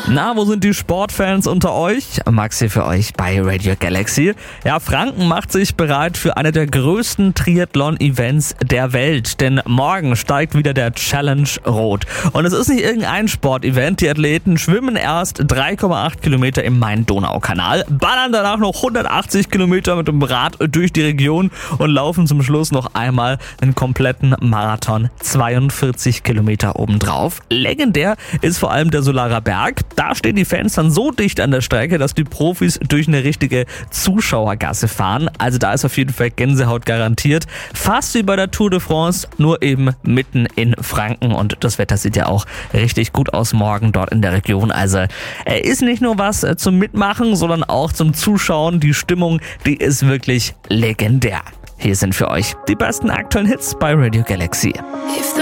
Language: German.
Na, wo sind die Sportfans unter euch? Max hier für euch bei Radio Galaxy. Ja, Franken macht sich bereit für eine der größten Triathlon-Events der Welt, denn morgen steigt wieder der Challenge Rot. Und es ist nicht irgendein Sportevent, die Athleten schwimmen erst 3,8 Kilometer im Main-Donau-Kanal, ballern danach noch 180 Kilometer mit dem Rad durch die Region und laufen zum Schluss noch einmal einen kompletten Marathon, 42 Kilometer obendrauf. Legendär ist vor allem der Solarer Berg. Da stehen die Fans dann so dicht an der Strecke, dass die Profis durch eine richtige Zuschauergasse fahren. Also da ist auf jeden Fall Gänsehaut garantiert. Fast wie bei der Tour de France, nur eben mitten in Franken. Und das Wetter sieht ja auch richtig gut aus morgen dort in der Region. Also ist nicht nur was zum Mitmachen, sondern auch zum Zuschauen. Die Stimmung, die ist wirklich legendär. Hier sind für euch die besten aktuellen Hits bei Radio Galaxy.